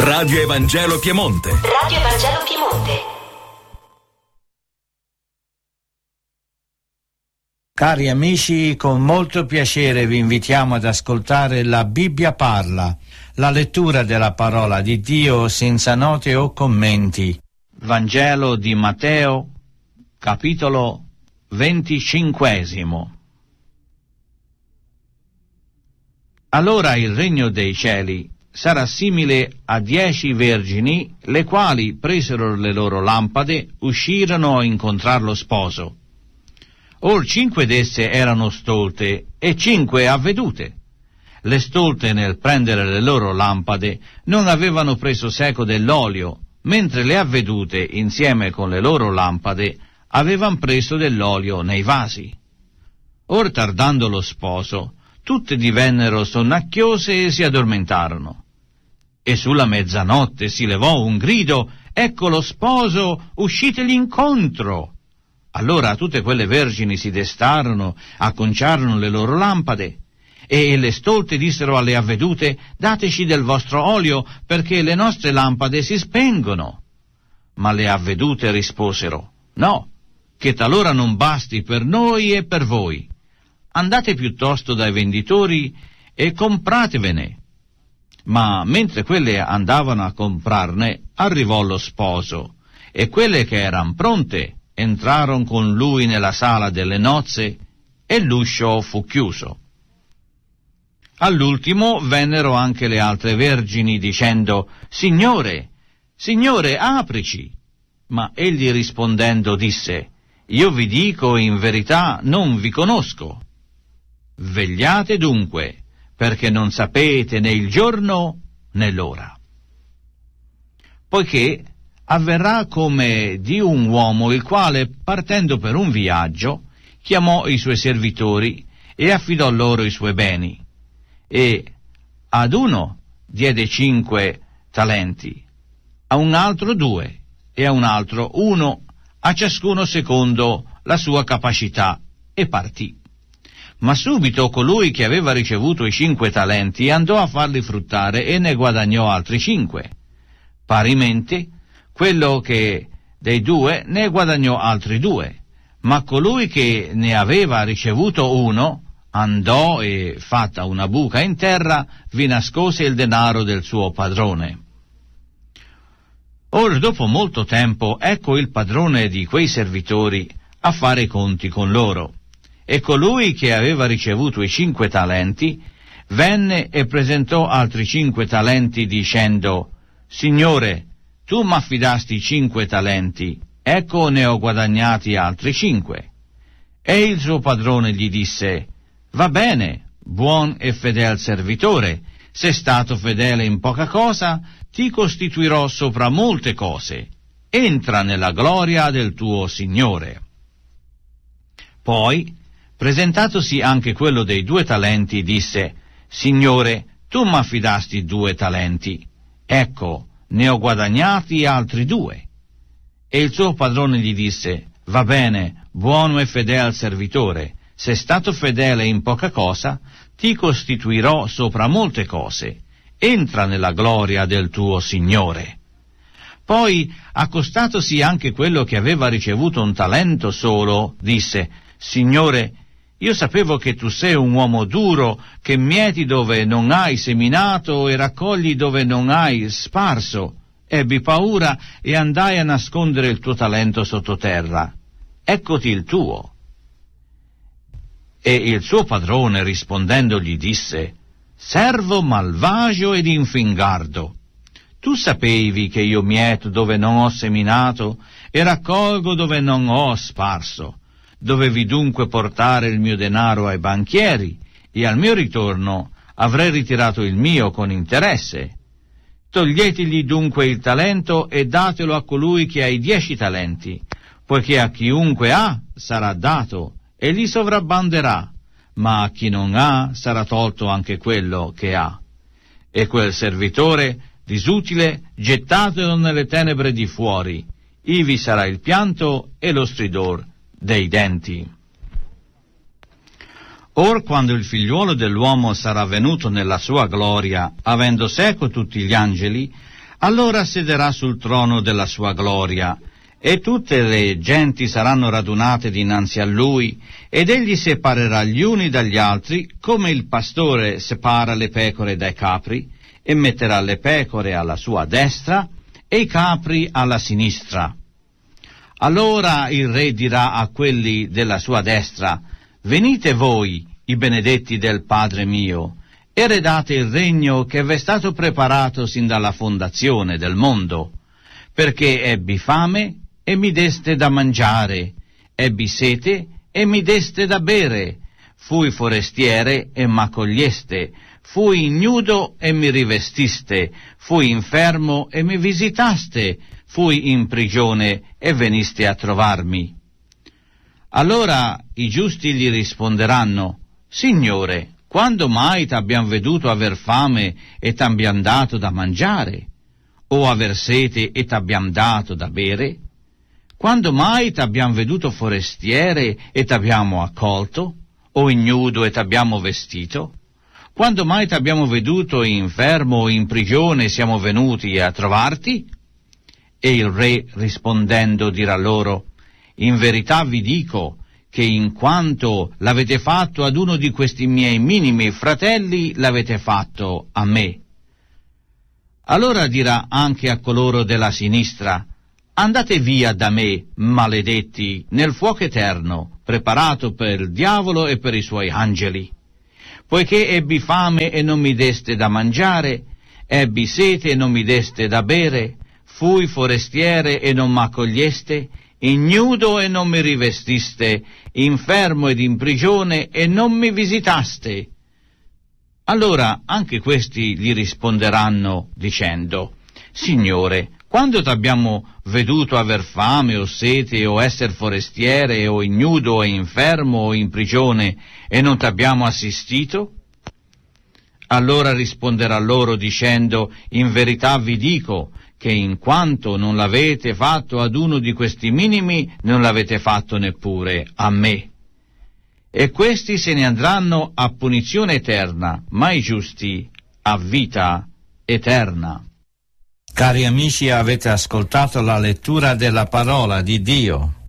Radio Evangelo Piemonte. Radio Evangelo Piemonte. Cari amici, con molto piacere vi invitiamo ad ascoltare La Bibbia parla, la lettura della parola di Dio senza note o commenti. Vangelo di Matteo, capitolo 25. Allora il regno dei cieli sarà simile a 10 vergini, le quali presero le loro lampade, uscirono a incontrar lo sposo. Or 5 d'esse erano stolte e 5 avvedute. Le stolte, nel prendere le loro lampade, non avevano preso seco dell'olio, mentre le avvedute, insieme con le loro lampade, avevan preso dell'olio nei vasi. Or tardando lo sposo, tutte divennero sonnacchiose e si addormentarono. E sulla mezzanotte si levò un grido: ecco lo sposo, uscitegli incontro! Allora tutte quelle vergini si destarono, acconciarono le loro lampade, e le stolte dissero alle avvedute: dateci del vostro olio, perché le nostre lampade si spengono. Ma le avvedute risposero: no, che talora non basti per noi e per voi. Andate piuttosto dai venditori e compratevene. Ma mentre quelle andavano a comprarne, arrivò lo sposo, e quelle che eran pronte entrarono con lui nella sala delle nozze, e l'uscio fu chiuso. All'ultimo vennero anche le altre vergini, dicendo: Signore, Signore, aprici. Ma egli rispondendo disse: io vi dico in verità, non vi conosco. Vegliate dunque, perché non sapete né il giorno né l'ora. Poiché avverrà come di un uomo il quale, partendo per un viaggio, chiamò i suoi servitori e affidò loro i suoi beni. E ad uno diede 5 talenti, a un altro 2 e a un altro 1, a ciascuno secondo la sua capacità, e partì. Ma subito colui che aveva ricevuto i 5 talenti andò a farli fruttare e ne guadagnò altri 5. Parimenti, quello che dei 2 ne guadagnò altri 2, ma colui che ne aveva ricevuto 1 andò e, fatta una buca in terra, vi nascose il denaro del suo padrone. Or dopo molto tempo ecco il padrone di quei servitori a fare i conti con loro, e colui che aveva ricevuto i 5 talenti venne e presentò altri 5 talenti dicendo: Signore, tu m'affidasti 5 talenti, ecco ne ho guadagnati altri 5. E il suo padrone gli disse: va bene, buon e fedel servitore, sei stato fedele in poca cosa, ti costituirò sopra molte cose, entra nella gloria del tuo Signore. Poi, presentatosi anche quello dei 2 talenti, disse: Signore, tu m'affidasti 2 talenti, ecco, ne ho guadagnati altri 2. E il suo padrone gli disse: va bene, buono e fedel servitore, sei stato fedele in poca cosa, ti costituirò sopra molte cose, entra nella gloria del tuo Signore. Poi, accostatosi anche quello che aveva ricevuto un talento solo, disse: Signore, io sapevo che tu sei un uomo duro, che mieti dove non hai seminato e raccogli dove non hai sparso. Ebbi paura e andai a nascondere il tuo talento sottoterra. Eccoti il tuo. E il suo padrone rispondendo gli disse: servo malvagio ed infingardo, tu sapevi che io mieto dove non ho seminato e raccolgo dove non ho sparso. Dovevi dunque portare il mio denaro ai banchieri, e al mio ritorno avrei ritirato il mio con interesse. Toglietigli dunque il talento e datelo a colui che ha i 10 talenti, poiché a chiunque ha sarà dato e gli sovrabbonderà, ma a chi non ha sarà tolto anche quello che ha. E quel servitore disutile gettatelo nelle tenebre di fuori, ivi sarà il pianto e lo stridor dei denti. Or quando il figliuolo dell'uomo sarà venuto nella sua gloria, avendo seco tutti gli angeli, Allora sederà sul trono della sua gloria, e tutte le genti saranno radunate dinanzi a lui, ed egli separerà gli uni dagli altri, come il pastore separa le pecore dai capri, e metterà le pecore alla sua destra e i capri alla sinistra. Allora il re dirà a quelli della sua destra: venite voi, i benedetti del Padre mio, eredate il regno che v'è stato preparato sin dalla fondazione del mondo, perché ebbi fame e mi deste da mangiare, ebbi sete e mi deste da bere, fui forestiere e m'accoglieste, fui ignudo e mi rivestiste, fui infermo e mi visitaste, fui in prigione e veniste a trovarmi. Allora i giusti gli risponderanno: Signore, quando mai t'abbiam veduto aver fame e t'abbiam dato da mangiare? O aver sete e t'abbiam dato da bere? Quando mai t'abbiam veduto forestiere e t'abbiamo accolto? O ignudo e t'abbiamo vestito? Quando mai t'abbiamo veduto infermo o in prigione e siamo venuti a trovarti? E il re rispondendo dirà loro: in verità vi dico che in quanto l'avete fatto ad uno di questi miei minimi fratelli, l'avete fatto a me. Allora dirà anche a coloro della sinistra: andate via da me, maledetti, nel fuoco eterno, preparato per il diavolo e per i suoi angeli. Poiché ebbi fame e non mi deste da mangiare, ebbi sete e non mi deste da bere, fui forestiere e non m'accoglieste, ignudo e non mi rivestiste, infermo ed in prigione e non mi visitaste. Allora anche questi gli risponderanno dicendo: Signore, quando t'abbiamo veduto aver fame o sete o esser forestiere o ignudo o infermo o in prigione e non t'abbiamo assistito? Allora risponderà loro dicendo: in verità vi dico che in quanto non l'avete fatto ad uno di questi minimi, non l'avete fatto neppure a me. E questi se ne andranno a punizione eterna, ma i giusti a vita eterna. Cari amici, avete ascoltato la lettura della parola di Dio.